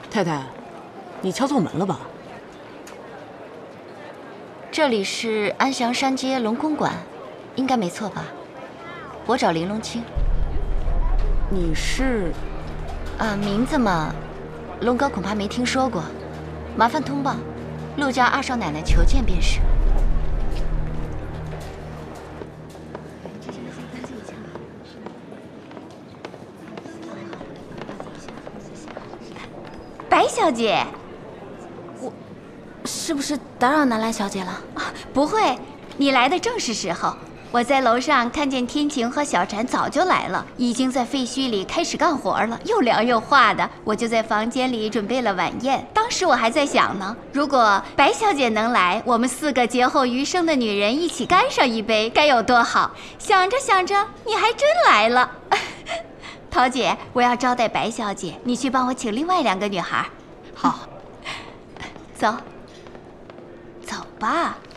太太，你敲错门了吧？ 这里是安祥山街龙宫馆，应该没错吧？我找林龙清。 你是？ 名字嘛，龙哥恐怕没听说过，麻烦通报，陆家二少奶奶求见便是。 白小姐， 是不是打扰南兰小姐了？ 不会，你来的正是时候。我在楼上看见天晴和小婵早就来了，已经在废墟里开始干活了，又聊又话的。我就在房间里准备了晚宴。当时我还在想呢，如果白小姐能来，我们4个劫后余生的女人一起干上一杯，该有多好！想着想着，你还真来了。桃姐，我要招待白小姐，你去帮我请另外2个女孩。 好， 走，走吧。